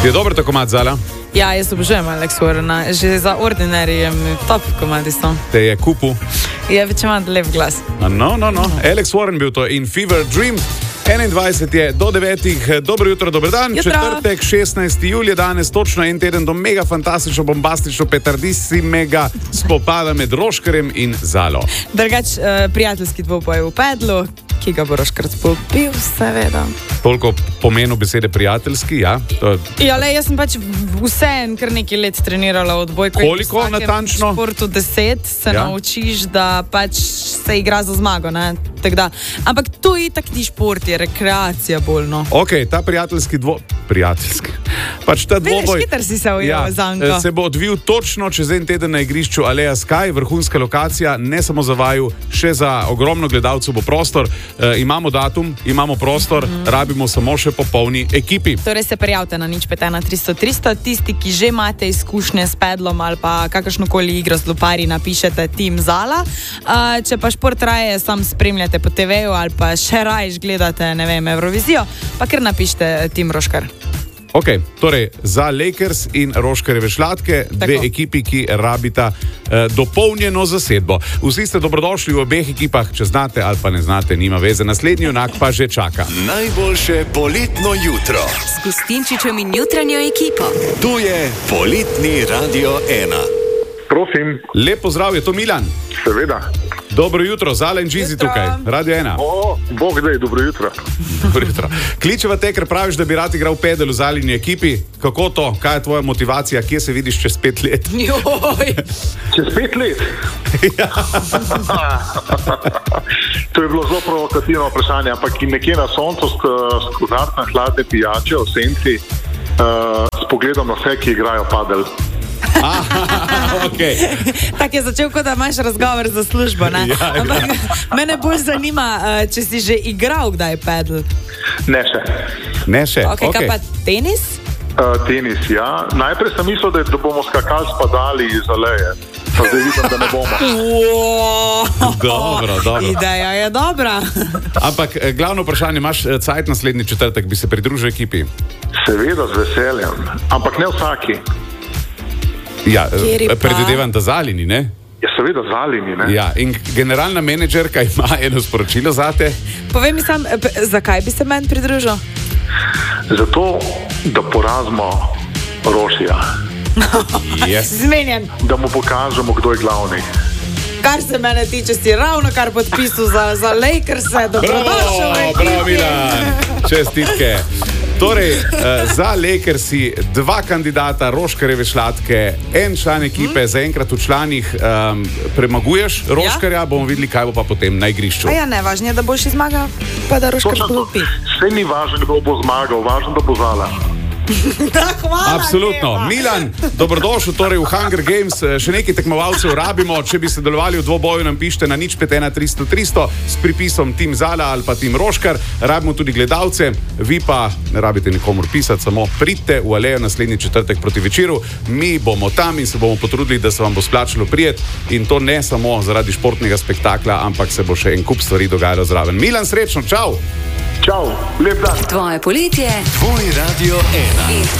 Je dober ta komad, Zala? Ja, jaz obožujem Alex Warrena, že za Ordinary je mi top komadi so. Te je kupil? Je več ima lep glas. No. Alex Warren bil to in Fever Dream. 21 je do 9. Dobro jutro, dober dan. Jutro. Četrtek, 16. julij, danes točno en teden do mega fantastično, bombastično, petardissimega spopada med Roškarjem in Zalo. Drugač, prijateljski dvoboj v pedlu, ki ga bo Roškar popil, seveda. Toliko pomenu besede prijateljski, ja? Ja, le, jaz sem pač vseeno kar nekaj let trenirala odbojko. Koliko natančno? V športu 10 se naučiš, da pač se igra za zmago, ne? Da. Ampak to itak ni šport, je rekreacija bolj, no. Ok, ta prijateljski prijateljski. Pač ta dvoboj. Vidiš, hiter si se ujel, Zanko. Se bo odvil točno čez en teden na igrišču Alea Sky, vrhunska lokacija, ne samo za vaju, še za ogromno gledalcev bo prostor. Imamo datum, imamo prostor, rabimo samo še popolni ekipi. Torej se prijavite na 051-300-300, tisti, ki že imate izkušnje s pedlom ali pa kakršnokoli igro z luparji, napišete Team Zala. Če pa šport raje sam spremljate po TV-ju ali pa še rajš gledate, ne vem, Eurovizijo, pa kar napišite Team Roškar. Ok, torej za Lakers in Roškarjeve Šlatke, dve ekipi, ki rabita dopolnjeno zasedbo. Vsi ste dobrodošli v obeh ekipah, če znate ali pa ne znate, nima veze. Naslednji junak pa že čaka. Najboljše poletno jutro s Gustinčičem in jutranjo ekipo. Tu je Poletni Radio 1. Prosim. Lep pozdrav, je to Milan? Seveda. Dobro jutro, Zala in Džizi tukaj, Radio 1. Bog daj, dobro jutro. Dobro jutro. Kličeva te, ker praviš, da bi rad igral pedel v Zalini ekipi. Kako to? Kaj je tvoja motivacija? Kje se vidiš čez 5 let? Joj! Čez 5 let? Ja. To je bilo zelo provokativno vprašanje, ampak nekje na soncu skozartne hladne pijače v senci s pogledom na vse, ki igrajo padel. Okay. Tako je začel, kot da imaš razgovor za službo, ne? Ja, ampak mene bolj zanima, če si že igral kdaj pedal. Ne še. Ne še, ok. Kaj pa tenis? Tenis, ja. Najprej sem mislil, da bomo skakali spadali iz Aleje. Pa zdaj vidim, da ne bomo. Dobro. Ideja je dobra. Ampak glavno vprašanje, imaš cajt naslednji četrtek, bi se pridružil ekipi? Seveda, z veseljem. Ampak ne vsaki. Ja, predvidevam, da Zalini, ne? Ja, seveda Zalini, ne? Ja, in generalna menedžerka ima eno sporočilo zate. Povej mi sam, zakaj bi se meni pridružil? Zato, da porazimo Rošija. Yes. Zmenjen. Da mu pokažemo, kdo je glavni. Kar se mene tiče, si ravno kar podpisal za Lakers-e. Dobrodošel v ekipi. Bravo, Milan. Čestitke. Torej, za Lakersi dva kandidata, Roškarjeve Šlatke, en član ekipe, zaenkrat v članih premaguješ Roškarja, bomo videli, kaj bo pa potem na igrišču. A ja, ne, važno je, da boš zmagal, pa da Roškar klopi. Vse ni važno, kdo bo zmagal, važno, da bo Zala. Hvala, absolutno. lepa. Milan, dobrodošel torej v Hunger Games. Še nekaj tekmovalcev rabimo. Če bi sodelovali v dvoboju, nam pišite na 051-300-300 s pripisom Team Zala ali pa Team Roškar. Rabimo tudi gledalce. Vi pa ne rabite nikomur pisati, samo pridite v Alejo naslednji četrtek proti večeru. Mi bomo tam in se bomo potrudili, da se vam bo splačalo prijeti. In to ne samo zaradi športnega spektakla, ampak se bo še en kup stvari dogajalo zraven. Milan, srečno, čau! Čau, lep dan. Tvoje poletje. Tvoj Radio 1.